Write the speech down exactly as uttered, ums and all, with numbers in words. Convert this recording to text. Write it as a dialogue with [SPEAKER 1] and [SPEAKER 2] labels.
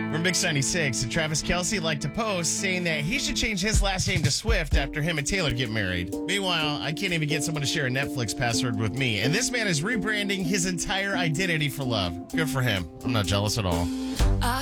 [SPEAKER 1] From Big ninety-six, Travis Kelce liked to post saying that he should change his last name to Swift after him and Taylor get married. Meanwhile, I can't even get someone to share a Netflix password with me, and this man is rebranding his entire identity for love. Good for him. I'm not jealous at all.